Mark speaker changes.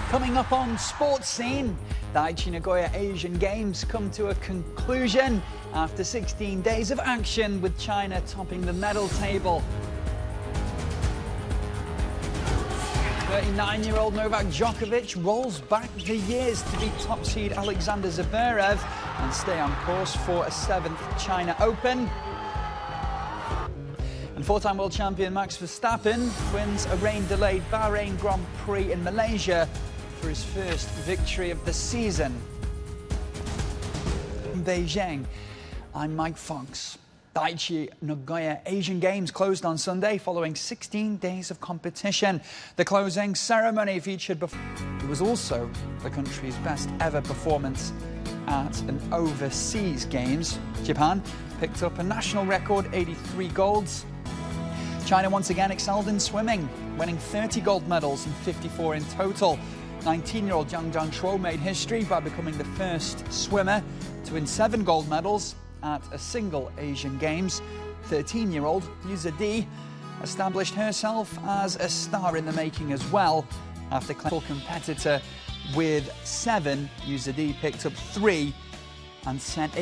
Speaker 1: Coming up on Sports Scene, the Aichi Nagoya Asian Games come to a conclusion after 16 days of action, with China topping the medal table. 39-year-old Novak Djokovic rolls back the years to beat top seed Alexander Zverev and stay on course for a 7th China Open. And four-time world champion Max Verstappen wins a rain-delayed Bahrain Grand Prix in Malaysia for his first victory of the season. In Beijing, I'm Mike Fox. The Aichi Nagoya Asian Games closed on Sunday following 16 days of competition. The closing ceremony featured it was also the country's best ever performance at an overseas games. Japan picked up a national record 83 golds. China once again excelled in swimming, winning 30 gold medals and 54 in total. 19-year-old Zhang Jianshuo made history by becoming the first swimmer to win 7 gold medals at a single Asian Games. 13-year-old Yu Zhidi established herself as a star in the making as well. After claiming competitor with 7, Yu Zhidi picked up 3 and set